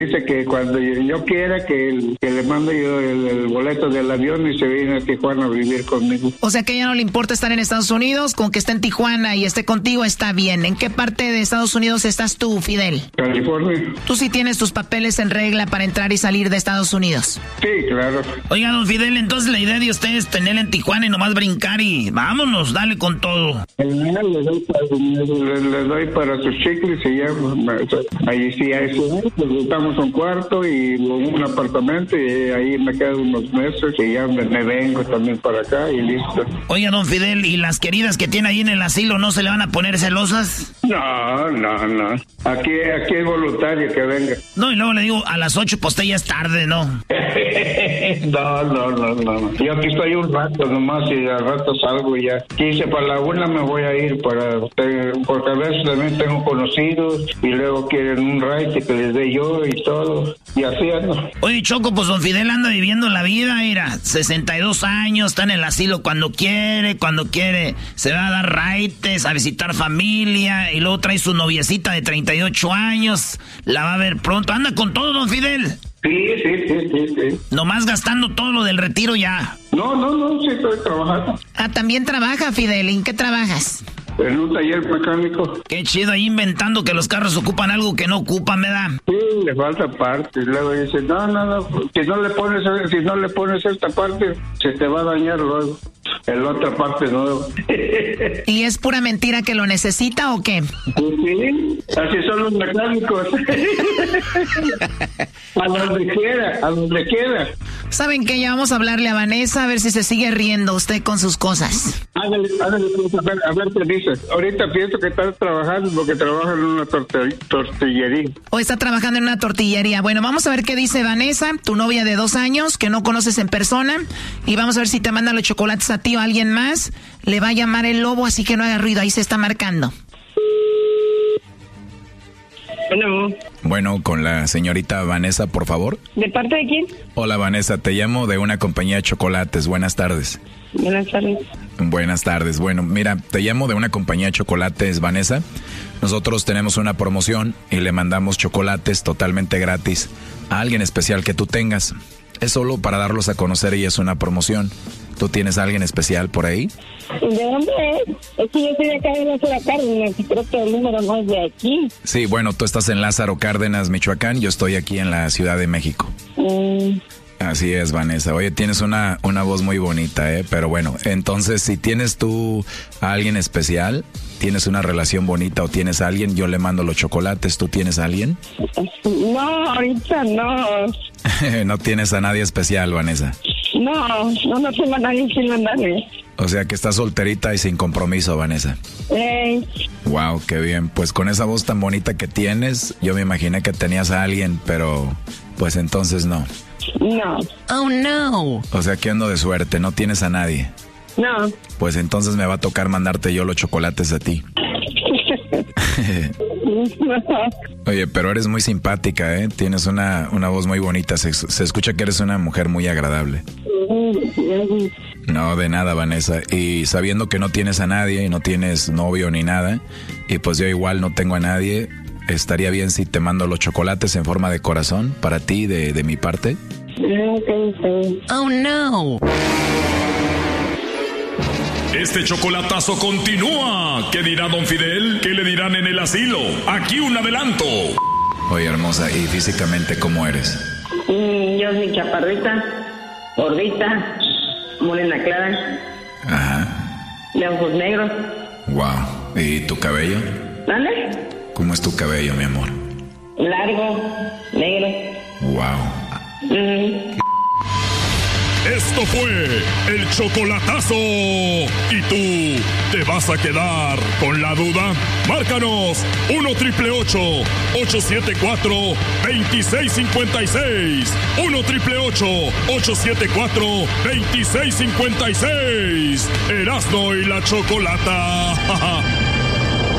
Dice que cuando yo quiera que le mando yo el boleto del avión y se viene a Tijuana a vivir conmigo. O sea que a ella no le importa estar en Estados Unidos, con que esté en Tijuana y esté contigo está bien. ¿En qué parte de Estados Unidos estás tú, Fidel? California. ¿Tú sí tienes tus papeles en regla para entrar y salir de Estados Unidos? Sí, claro. Oiga, don Fidel, entonces la idea de usted es tenerla en Tijuana y nomás brincar y vámonos, dale con todo. Le doy para sus chicles y ya, ahí sí, pues buscamos un cuarto y un apartamento y ahí me quedo unos meses y ya me vengo también para acá y listo. Oiga, don Fidel, ¿y las queridas que tiene ahí en el asilo no se le van a poner celosas? No. Aquí es voluntario que venga. No, y luego le digo, a las 8 pues ya es tarde, ¿no? No. Yo aquí estoy un rato nomás y al rato salgo y ya. 15 para la 1 me voy a ir porque a veces también tengo conocidos y luego quieren un ride que les dé yo y todo. Y así ando. Oye, Choco, pues don Fidel anda viviendo la vida, mira, 62 años, está en el asilo cuando quiere, se va a dar raites, a visitar familia, y luego trae su noviecita de 38 años, la va a ver pronto, anda con todo, don Fidel. Sí. Nomás gastando todo lo del retiro ya. No, sí estoy trabajando. Ah, también trabaja, Fidel, ¿en qué trabajas? En un taller mecánico. Qué chido, ahí inventando que los carros ocupan algo que no ocupan, ¿verdad? Sí, le falta parte. Luego dice, no, si no le pones esta parte, se te va a dañar luego. En la otra parte no. ¿Y es pura mentira que lo necesita o qué? Pues sí, así son los mecánicos. A donde quiera. ¿Saben qué? Ya vamos a hablarle a Vanessa a ver si se sigue riendo usted con sus cosas. Ándale, a ver qué dice. Ahorita pienso que está trabajando porque trabaja en una tortillería. O está trabajando en una tortillería. Bueno, vamos a ver qué dice Vanessa, tu novia de 2 años, que no conoces en persona. Y vamos a ver si te manda los chocolates a ti o a alguien más. Le va a llamar el lobo, así que no haga ruido. Ahí se está marcando. Bueno, con la señorita Vanessa, por favor. ¿De parte de quién? Hola, Vanessa, te llamo de una compañía de chocolates. Buenas tardes. Buenas tardes. Buenas tardes. Bueno, mira, te llamo de una compañía de chocolates, Vanessa. Nosotros tenemos una promoción y le mandamos chocolates totalmente gratis a alguien especial que tú tengas. Es solo para darlos a conocer y es una promoción. ¿Tú tienes a alguien especial por ahí? ¿De dónde es? Es que yo soy de acá de Lázaro Cárdenas y creo que el número no es de aquí. Sí, bueno, tú estás en Lázaro Cárdenas, Michoacán. Yo estoy aquí en la Ciudad de México. Así es, Vanessa. Oye, tienes una voz muy bonita, ¿eh? Pero bueno, entonces, si tienes tú a alguien especial, tienes una relación bonita o tienes a alguien, yo le mando los chocolates. ¿Tú tienes a alguien? No, ahorita no. No tienes a nadie especial, Vanessa. No tengo a nadie sin mandarme. O sea que estás solterita y sin compromiso, Vanessa. Wow, qué bien. Pues con esa voz tan bonita que tienes, yo me imaginé que tenías a alguien, pero pues entonces no. No. Oh, no. O sea que ando de suerte, no tienes a nadie. No. Pues entonces me va a tocar mandarte yo los chocolates a ti. Oye, pero eres muy simpática, ¿eh? Tienes una voz muy bonita. Se escucha que eres una mujer muy agradable. No, de nada, Vanessa. Y sabiendo que no tienes a nadie y no tienes novio ni nada, y pues yo igual no tengo a nadie, ¿estaría bien si te mando los chocolates en forma de corazón para ti de mi parte? Oh, no. Este chocolatazo continúa. ¿Qué dirá don Fidel? ¿Qué le dirán en el asilo? Aquí un adelanto. Oye, hermosa, ¿y físicamente cómo eres? Yo soy chaparrita, gordita, morena clara. Ajá. De ojos negros. Wow. ¿Y tu cabello? ¿Dónde? ¿Cómo es tu cabello, mi amor? Largo, negro. Wow. Esto fue el chocolatazo. ¿Y tú te vas a quedar con la duda? Márcanos 1-888-874-2656. 1-888-874-2656. Erasmo y la Chocolata.